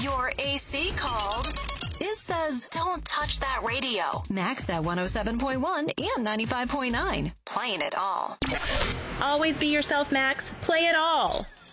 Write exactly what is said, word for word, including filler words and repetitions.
Your A C called. It says, don't touch that radio. Max at one oh seven point one and ninety-five point nine. Playing it all. Always be yourself, Max. Play it all.